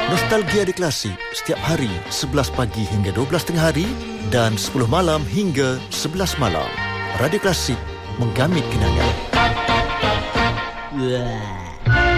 Nostalgia di Klasik setiap hari 11 pagi hingga 12 tengah hari dan 10 malam hingga 11 malam. Radio Klasik, menggamit kenangan.